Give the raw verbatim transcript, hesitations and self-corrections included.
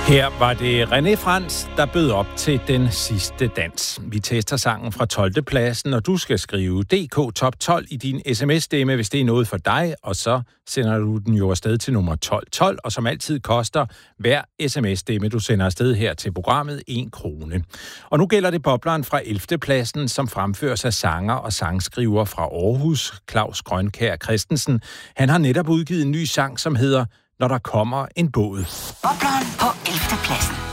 Her var det René Frans, der bød op til den sidste dans. Vi tester sangen fra tolvte pladsen, og du skal skrive D K Top tolv i din sms-stemme, hvis det er noget for dig, og så sender du den jo afsted til nummer tolv tolv, og som altid koster hver sms-stemme, du sender afsted her til programmet, en krone. Og nu gælder det bobleren fra ellevte pladsen, som fremføres af sanger og sangskriver fra Aarhus, Claus Grønkjær Christensen. Han har netop udgivet en ny sang, som hedder Når der kommer en båd. Bobleren på ellevte pladsen.